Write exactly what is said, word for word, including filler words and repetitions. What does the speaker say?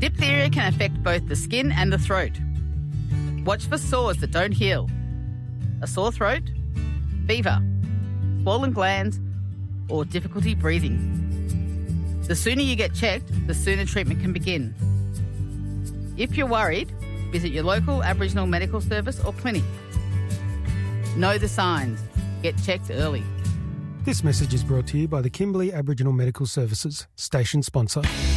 Diphtheria can affect both the skin and the throat. Watch for sores that don't heal, a sore throat, fever, swollen glands, or difficulty breathing. The sooner you get checked, the sooner treatment can begin. If you're worried, visit your local Aboriginal medical service or clinic. Know the signs. Get checked early. This message is brought to you by the Kimberley Aboriginal Medical Services, station sponsor.